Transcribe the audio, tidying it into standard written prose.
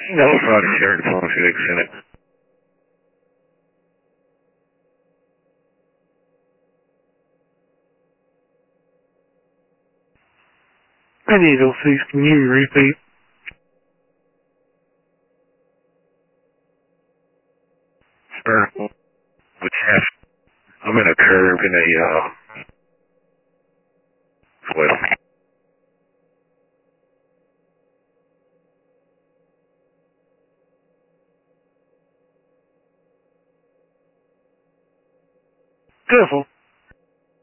No, Friday shirt, as long as you send it. I need those things. Can you repeat? Sure. Which half? I'm in a curve in a, well. Careful.